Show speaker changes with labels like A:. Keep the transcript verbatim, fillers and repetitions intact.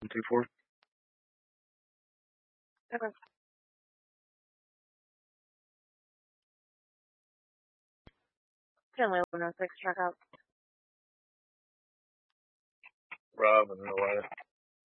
A: two four.
B: Okay. Family one oh six, track out.
A: Rob and Roulette.